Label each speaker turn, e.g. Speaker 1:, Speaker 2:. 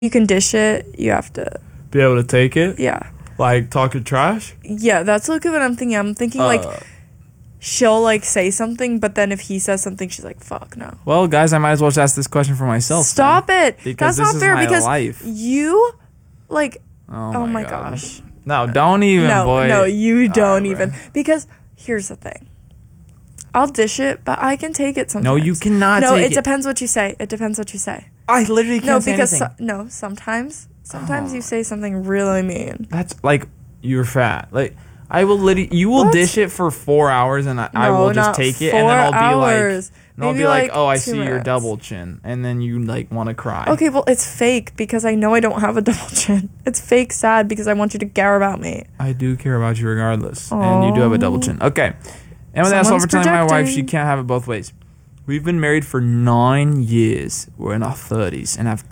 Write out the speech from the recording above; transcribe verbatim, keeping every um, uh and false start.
Speaker 1: You can dish it. You have to
Speaker 2: be able to take it.
Speaker 1: Yeah.
Speaker 2: Like talking trash.
Speaker 1: Yeah, that's like what I'm thinking. I'm thinking uh, like she'll like say something, but then if he says something, she's like, "Fuck no."
Speaker 2: Well, guys, I might as well just ask this question for myself.
Speaker 1: Stop
Speaker 2: then,
Speaker 1: it. Because that's not fair. Because
Speaker 2: life.
Speaker 1: you, like,
Speaker 2: oh,
Speaker 1: oh
Speaker 2: my,
Speaker 1: my gosh.
Speaker 2: No, don't even.
Speaker 1: No,
Speaker 2: boy.
Speaker 1: no, you don't
Speaker 2: right,
Speaker 1: even.
Speaker 2: bro.
Speaker 1: Because here's the thing. I'll dish it, but I can take it sometimes.
Speaker 2: No, you cannot.
Speaker 1: No,
Speaker 2: take
Speaker 1: it,
Speaker 2: it
Speaker 1: depends what you say. It depends what you say.
Speaker 2: I literally can't
Speaker 1: no,
Speaker 2: say
Speaker 1: because
Speaker 2: anything.
Speaker 1: So, no, sometimes, sometimes
Speaker 2: oh.
Speaker 1: you say something really mean.
Speaker 2: That's like you're fat. Like I will literally, you will
Speaker 1: what?
Speaker 2: dish it for four hours, and I,
Speaker 1: no,
Speaker 2: I will just take it, and then I'll
Speaker 1: hours.
Speaker 2: be like, and I'll
Speaker 1: Maybe
Speaker 2: be like,
Speaker 1: like
Speaker 2: oh, I
Speaker 1: two
Speaker 2: see
Speaker 1: minutes.
Speaker 2: your double chin, and then you like want to cry.
Speaker 1: Okay, well, it's fake because I know I don't have a double chin. It's fake sad because I want you to care about me.
Speaker 2: I do care about you regardless,
Speaker 1: Aww.
Speaker 2: and you do have a double chin. Okay, and with that, for telling my wife she
Speaker 1: projecting.
Speaker 2: can't have it both ways. We've been married for nine years. We're in our thirties and have